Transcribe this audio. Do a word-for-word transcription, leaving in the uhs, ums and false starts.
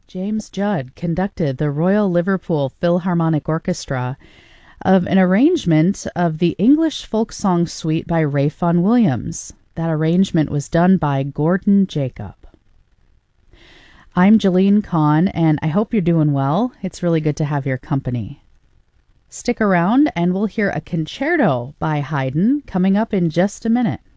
James Judd conducted the Royal Liverpool Philharmonic Orchestra of an arrangement of the English Folk Song Suite by Ralph Vaughan Williams. That arrangement was done by Gordon Jacob. I'm Jeline Kahn, and I hope you're doing well. It's really good to have your company. Stick around, and we'll hear a concerto by Haydn coming up in just a minute.